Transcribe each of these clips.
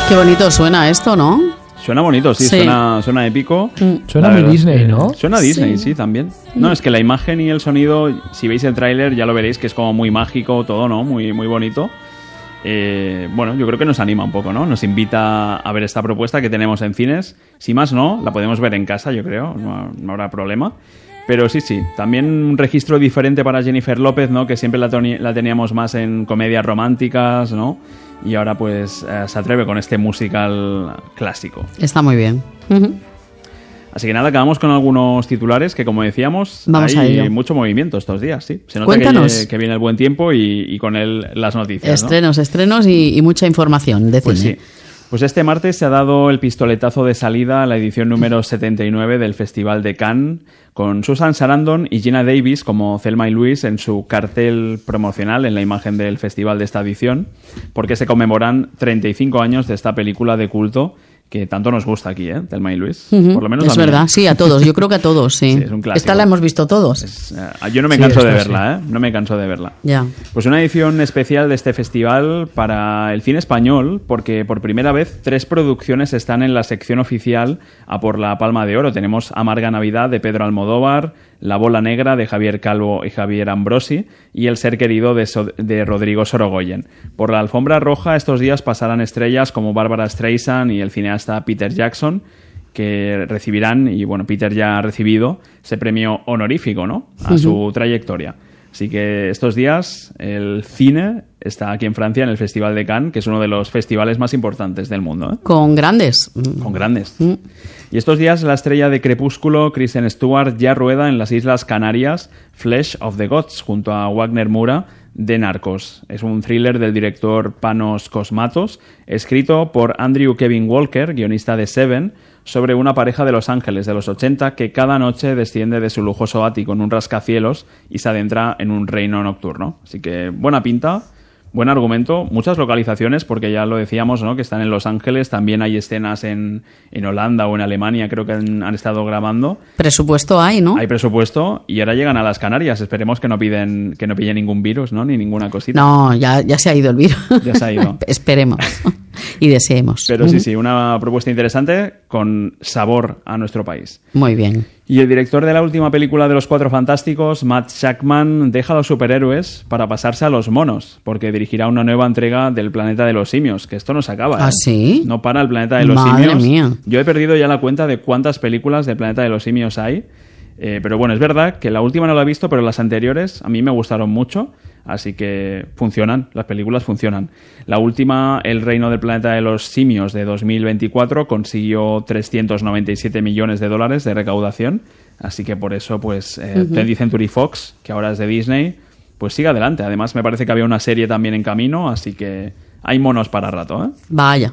Qué bonito suena esto, ¿no? Suena bonito, sí. Suena épico. Suena muy Disney, ¿no? Suena a Disney, sí, también. No, es que la imagen y el sonido, si veis el tráiler ya lo veréis que es como muy mágico todo, ¿no? Muy, muy bonito. Bueno, yo creo que nos anima un poco, ¿no? Nos invita a ver esta propuesta que tenemos en cines. Si más no, la podemos ver en casa, yo creo. No habrá problema. Pero sí, también un registro diferente para Jennifer López, ¿no? Que siempre la teníamos más en comedias románticas, ¿no? Y ahora pues se atreve con este musical clásico. Está muy bien. Así que nada, acabamos con algunos titulares que, como decíamos, vamos a ello. Hay mucho movimiento estos días, sí. Se nota que viene el buen tiempo y con él las noticias, Estrenos y mucha información de pues cine. Sí. Pues este martes se ha dado el pistoletazo de salida a la edición número 79 del Festival de Cannes, con Susan Sarandon y Gina Davis como Thelma y Louise en su cartel promocional en la imagen del festival de esta edición, porque se conmemoran 35 años de esta película de culto que tanto nos gusta aquí, Thelma y Louise. Por lo menos es verdad, sí, a todos. Yo creo que a todos, sí. Sí, es un clásico. Esta la hemos visto todos. Yo no me canso de verla, No me canso de verla. Ya. Pues una edición especial de este festival para el cine español, porque por primera vez 3 producciones están en la sección oficial a por la Palma de Oro. Tenemos Amarga Navidad de Pedro Almodóvar, La Bola Negra de Javier Calvo y Javier Ambrosi y El Ser Querido de Rodrigo Sorogoyen. Por la alfombra roja estos días pasarán estrellas como Bárbara Streisand y el cineasta Peter Jackson, que recibirán, y bueno, Peter ya ha recibido ese premio honorífico, ¿no? A su trayectoria. Así que estos días el cine está aquí en Francia en el Festival de Cannes, que es uno de los festivales más importantes del mundo, Con grandes. Con grandes. Y estos días la estrella de Crepúsculo, Kristen Stewart, ya rueda en las Islas Canarias Flesh of the Gods, junto a Wagner Moura, de Narcos. Es un thriller del director Panos Cosmatos, escrito por Andrew Kevin Walker, guionista de Seven, sobre una pareja de Los Ángeles de los 80 que cada noche desciende de su lujoso ático en un rascacielos y se adentra en un reino nocturno. Así que buena pinta, buen argumento, muchas localizaciones, porque ya lo decíamos, ¿no? Que están en Los Ángeles, también hay escenas en Holanda o en Alemania, creo que han estado grabando. Presupuesto hay, ¿no? Hay presupuesto y ahora llegan a las Canarias. Esperemos que no pille ningún virus, ¿no? Ni ninguna cosita. No, ya se ha ido el virus. Ya se ha ido. Esperemos y deseemos. Pero sí, una propuesta interesante con sabor a nuestro país. Muy bien. Y el director de la última película de Los Cuatro Fantásticos, Matt Shakman, deja a los superhéroes para pasarse a los monos, porque dirigirá una nueva entrega del Planeta de los Simios, que esto no se acaba. ¿Ah, sí? No para el Planeta de los Madre Simios. mía. Yo he perdido ya la cuenta de cuántas películas del Planeta de los Simios hay, pero bueno, es verdad que la última no la he visto, pero las anteriores a mí me gustaron mucho, así que funcionan, las películas funcionan. La última, El Reino del Planeta de los Simios, de 2024, consiguió $397 millones de recaudación. Así que por eso, pues, 20th Century Fox, que ahora es de Disney, pues sigue adelante. Además, me parece que había una serie también en camino, así que hay monos para rato, Vaya.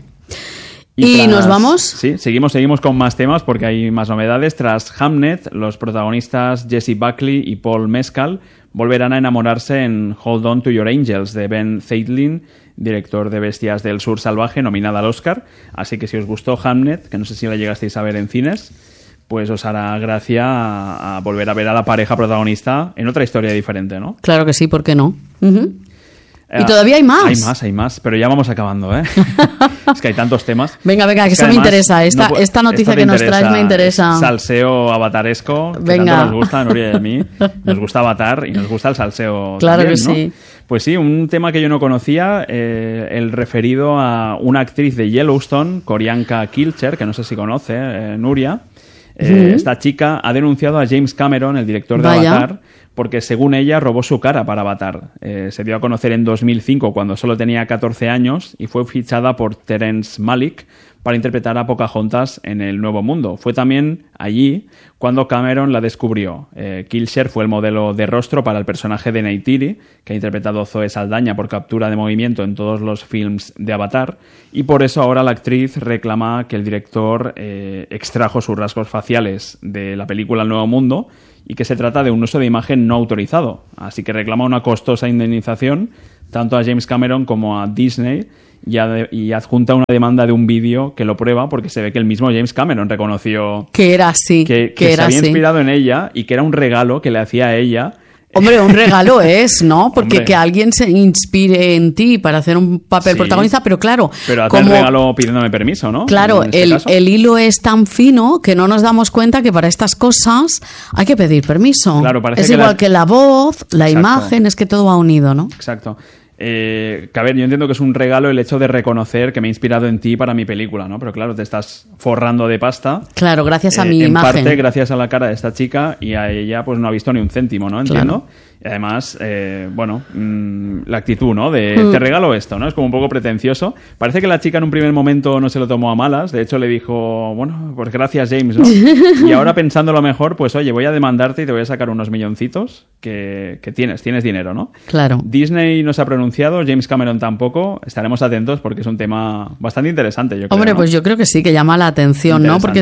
¿Y nos vamos? Sí, seguimos con más temas porque hay más novedades. Tras Hamnet, los protagonistas Jesse Buckley y Paul Mescal volverán a enamorarse en Hold On to Your Angels, de Ben Zeitlin, director de Bestias del Sur Salvaje, nominada al Oscar. Así que si os gustó Hamnet, que no sé si la llegasteis a ver en cines, pues os hará gracia a volver a ver a la pareja protagonista en otra historia diferente, ¿no? Claro que sí, ¿por qué no? Y todavía hay más. Hay más, pero ya vamos acabando, Es que hay tantos temas. Venga, que eso me interesa. Esta noticia que nos traes me interesa. Salseo avataresco, que venga. Tanto nos gusta a Nuria y a mí. Nos gusta Avatar y nos gusta el salseo claro también, que ¿no? sí. Pues sí, un tema que yo no conocía, el referido a una actriz de Yellowstone, Qorianka Kilcher, que no sé si conoce, Nuria. Esta chica ha denunciado a James Cameron, el director de Avatar, porque según ella robó su cara para Avatar. Se dio a conocer en 2005 cuando solo tenía 14 años y fue fichada por Terrence Malick para interpretar a Pocahontas en El Nuevo Mundo. Fue también allí cuando Cameron la descubrió. Kilcher fue el modelo de rostro para el personaje de Neytiri, que ha interpretado Zoe Saldaña por captura de movimiento en todos los films de Avatar, y por eso ahora la actriz reclama que el director extrajo sus rasgos faciales de la película El Nuevo Mundo y que se trata de un uso de imagen no autorizado. Así que reclama una costosa indemnización tanto a James Cameron como a Disney y adjunta una demanda de un vídeo que lo prueba, porque se ve que el mismo James Cameron reconoció que era así, que se había inspirado en ella y que era un regalo que le hacía a ella Hombre, un regalo es, ¿no? Porque Hombre. que alguien se inspire en ti para hacer un papel Sí. protagonista, pero claro... Pero hacer el regalo pidiéndome permiso, ¿no? Claro, En este caso. el hilo es tan fino que no nos damos cuenta que para estas cosas hay que pedir permiso. Claro, parece es que igual la- que la voz, la Exacto. imagen, es que todo va unido, ¿no? Exacto. Que a ver, yo entiendo que es un regalo el hecho de reconocer que me he inspirado en ti para mi película, ¿no? Pero claro, te estás forrando de pasta. Claro, gracias a mi en imagen. parte gracias a la cara de esta chica, y a ella pues no ha visto ni un céntimo, ¿no? Entiendo. Claro. Y además, bueno, la actitud, ¿no? De te regalo esto, ¿no? Es como un poco pretencioso. Parece que la chica en un primer momento no se lo tomó a malas. De hecho, le dijo, bueno, pues gracias, James, ¿no? Y ahora pensándolo mejor, pues oye, voy a demandarte y te voy a sacar unos milloncitos que tienes dinero, ¿no? Claro. Disney no se ha pronunciado, James Cameron tampoco. Estaremos atentos porque es un tema bastante interesante, yo creo. Hombre, ¿no? pues yo creo que sí, que llama la atención, ¿no? Porque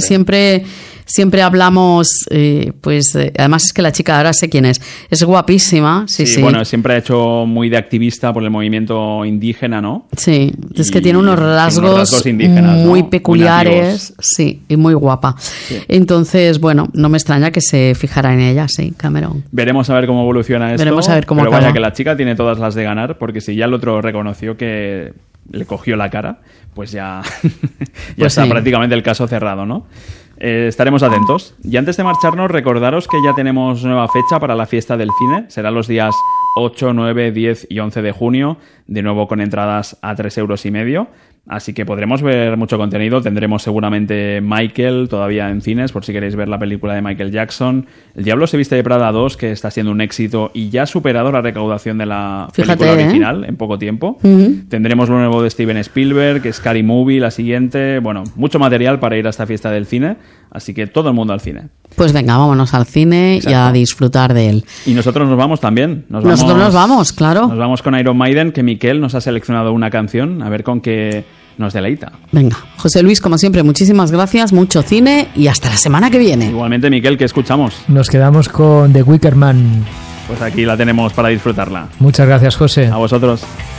siempre hablamos, además es que la chica ahora sé quién es guapísima, sí. Bueno, siempre ha hecho muy de activista por el movimiento indígena, ¿no? Sí, es que Y tiene unos rasgos indígenas, ¿no? muy Muy peculiares, nativos. sí, y muy guapa. Entonces, bueno, no me extraña que se fijara en ella, sí, Cameron. Veremos a ver cómo evoluciona esto. Veremos a ver cómo pero acaba. vaya que la chica tiene todas las de ganar, porque si ya el otro reconoció que le cogió la cara, pues ya, Pues está sí. prácticamente el caso cerrado, ¿no? Estaremos atentos. Y antes de marcharnos, recordaros que ya tenemos nueva fecha para la fiesta del cine. Serán los días 8, 9, 10 y 11 de junio, de nuevo con entradas a 3,5 €. Así que podremos ver mucho contenido. Tendremos seguramente Michael todavía en cines, por si queréis ver la película de Michael Jackson. El Diablo se viste de Prada 2, que está siendo un éxito y ya ha superado la recaudación de la Fíjate, película original en poco tiempo. Tendremos lo nuevo de Steven Spielberg, que es Scary Movie, la siguiente. Bueno, mucho material para ir a esta fiesta del cine. Así que todo el mundo al cine. Pues venga, vámonos al cine y Exacto. a disfrutar de él. Y nosotros nos vamos también. Nosotros nos vamos, claro. Nos vamos con Iron Maiden, que Miquel nos ha seleccionado una canción. A ver con qué nos deleita. Venga, José Luis, como siempre, muchísimas gracias, mucho cine y hasta la semana que viene. Igualmente, Miquel, ¿qué escuchamos? Nos quedamos con The Wicker Man. Pues aquí la tenemos para disfrutarla. Muchas gracias, José. A vosotros.